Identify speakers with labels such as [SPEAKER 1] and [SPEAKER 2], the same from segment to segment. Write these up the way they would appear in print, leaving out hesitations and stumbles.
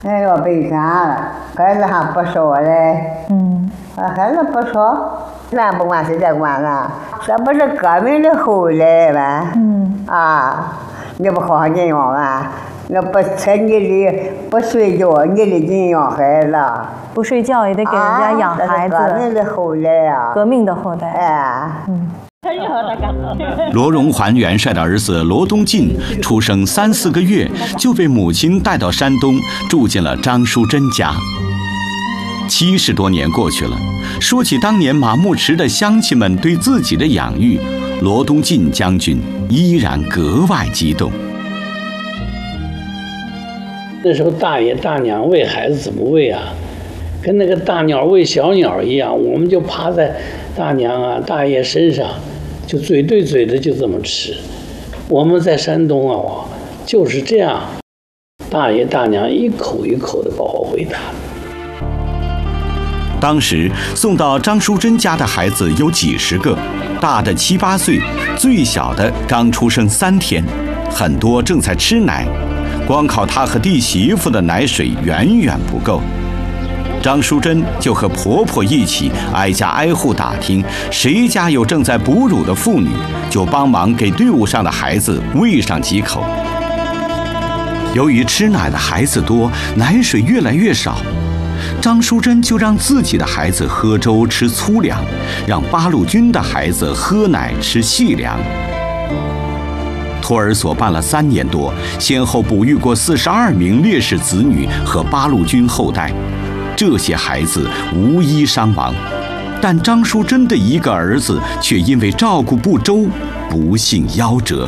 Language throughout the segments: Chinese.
[SPEAKER 1] 哎呦，悲惨了，孩子还不少嘞。孩子不少，咱不管谁在管呢？这不是革命的后来吗？你不好好营养吗？那不吃你的，不睡觉，你的营养孩子。
[SPEAKER 2] 不睡觉也得给人家养孩子。
[SPEAKER 1] 革命的后代啊。
[SPEAKER 2] 革命的后代。
[SPEAKER 1] 哎。
[SPEAKER 3] 罗荣桓元帅的儿子罗东进出生3、4个月就被母亲带到山东，住进了张淑珍家。70多年过去了，说起当年马牧池的乡亲们对自己的养育，罗东进将军依然格外激动。
[SPEAKER 4] 那时候大爷大娘喂孩子怎么喂啊？跟那个大鸟喂小鸟一样，我们就趴在大娘啊大爷身上，就嘴对嘴的就这么吃。我们在山东啊，就是这样，大爷大娘一口一口的把我喂大。
[SPEAKER 3] 当时送到张淑珍家的孩子有几十个，大的7、8岁，最小的刚出生3天，很多正在吃奶，光靠她和弟媳妇的奶水远远不够。张淑珍就和婆婆一起挨家挨户打听，谁家有正在哺乳的妇女，就帮忙给队伍上的孩子喂上几口。由于吃奶的孩子多，奶水越来越少，张淑珍就让自己的孩子喝粥吃粗粮，让八路军的孩子喝奶吃细粮。托儿所办了3年多，先后哺育过42名烈士子女和八路军后代，这些孩子无一伤亡，但张淑珍的一个儿子却因为照顾不周，不幸夭折。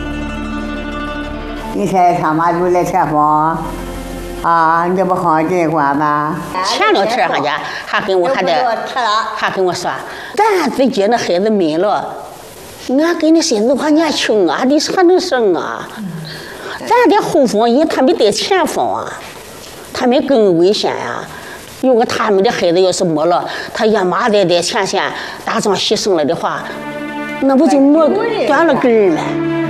[SPEAKER 1] 你才他妈住在车房你不好尽管吗？
[SPEAKER 5] 前两天上家还跟我还跟我说，咱自己那孩子没了，俺跟那些子还年轻啊，你还能生啊？咱的后方医他们在前方啊，他们更危险呀。如果他们的孩子要是没了，他爷妈在前线打仗牺牲了的话，那不就没断了根儿吗？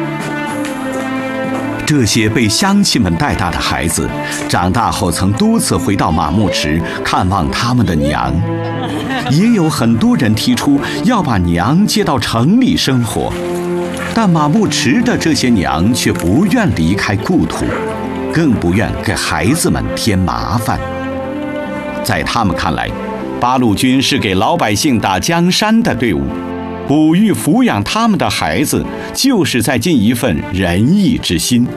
[SPEAKER 3] 这些被乡亲们带大的孩子，长大后曾多次回到马牧池看望他们的娘，也有很多人提出要把娘接到城里生活，但马牧池的这些娘却不愿离开故土，更不愿给孩子们添麻烦。在他们看来，八路军是给老百姓打江山的队伍，哺育抚养他们的孩子，就是在尽一份仁义之心。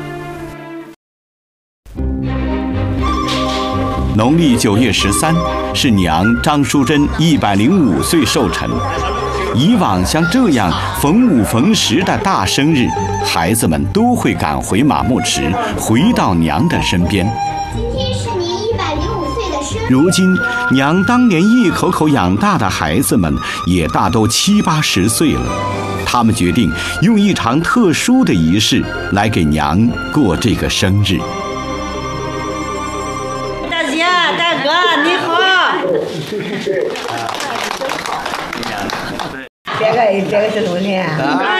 [SPEAKER 3] 农历9月13是娘张淑珍105岁寿辰。以往像这样逢5逢10的大生日，孩子们都会赶回马牧池，回到娘的身边。
[SPEAKER 6] 今天是您105岁的生日。
[SPEAKER 3] 如今，娘当年一口口养大的孩子们也大都70、80岁了。他们决定用一场特殊的仪式来给娘过这个生日。
[SPEAKER 7] 大姐、大哥，你好。
[SPEAKER 1] 这个是冬天。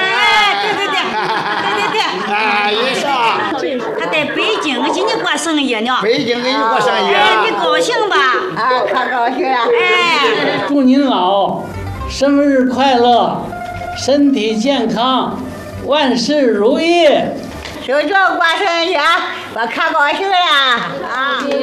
[SPEAKER 7] 对。
[SPEAKER 8] 医生。
[SPEAKER 7] 他在北京给你过生日呢。
[SPEAKER 8] 北京给你过生日。
[SPEAKER 7] 你高兴吧？
[SPEAKER 1] 可高兴了。
[SPEAKER 4] 祝您老生日快乐，身体健康，万事如意。
[SPEAKER 1] 手脚过生日，我可高兴了